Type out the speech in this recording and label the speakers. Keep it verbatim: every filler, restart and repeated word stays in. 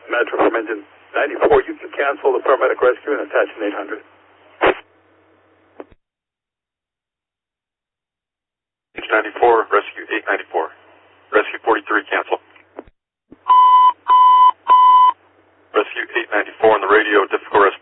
Speaker 1: Metro from engine ninety-four. You can cancel the paramedic rescue and attach an eight hundred.
Speaker 2: Engine ninety-four, rescue eight ninety-four. Rescue forty-three, cancel. Rescue eight ninety-four on the radio, difficult rescue.